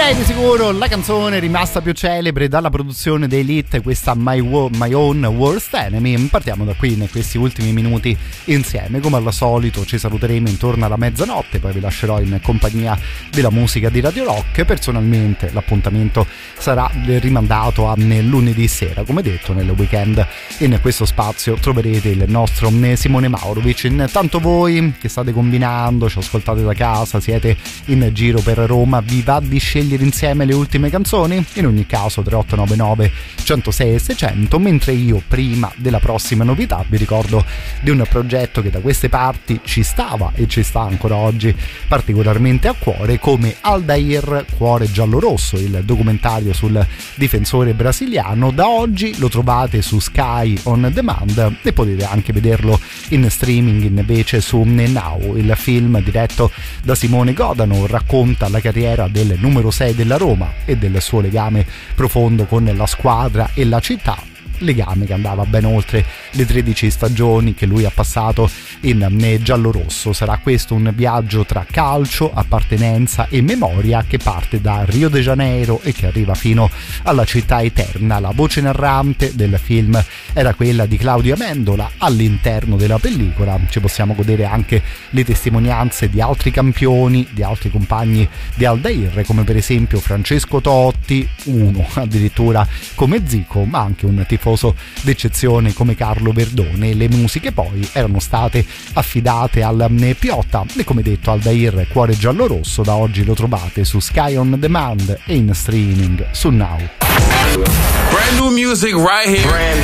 Direi di sicuro la canzone rimasta più celebre dalla produzione dei Elite, questa My Own Worst Enemy. Partiamo da qui in questi ultimi minuti insieme. Come al solito ci saluteremo intorno alla mezzanotte, poi vi lascerò in compagnia della musica di Radio Rock. Personalmente l'appuntamento sarà rimandato a lunedì sera, come detto nel weekend. In questo spazio troverete il nostro Simone Maurovic. Intanto voi che state combinando, ci ascoltate da casa, siete in giro per Roma, vi va di scegliere insieme le ultime canzoni? In ogni caso 3899 106 e 600, mentre io prima della prossima novità vi ricordo di un progetto che da queste parti ci stava e ci sta ancora oggi particolarmente a cuore, come Aldair Cuore Giallorosso, il documentario sul difensore brasiliano. Da oggi lo trovate su Sky On Demand e potete anche vederlo in streaming invece su Now. Il film, diretto da Simone Godano, racconta la carriera del numero 6 della Roma e del suo legame profondo con la squadra e la città, legame che andava ben oltre le 13 stagioni che lui ha passato in giallorosso. Sarà questo un viaggio tra calcio, appartenenza e memoria che parte da Rio de Janeiro e che arriva fino alla città eterna. La voce narrante del film era quella di Claudia Mendola. All'interno della pellicola ci possiamo godere anche le testimonianze di altri campioni, di altri compagni di Aldair, come per esempio Francesco Totti, uno addirittura come Zico, ma anche un tifoso d'eccezione come Carlo Verdone. Le musiche poi erano state affidate al Piotta e, come detto, Aldair Cuore Giallorosso da oggi lo trovate su Sky On Demand e in streaming su Now. Brand new music right here.